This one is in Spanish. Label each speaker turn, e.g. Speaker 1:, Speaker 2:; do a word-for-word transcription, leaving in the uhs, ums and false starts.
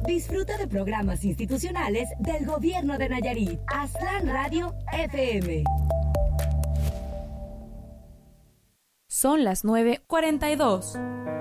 Speaker 1: Disfruta de programas institucionales del Gobierno de Nayarit. Aztlán Radio F M.
Speaker 2: Son las nueve cuarenta y dos.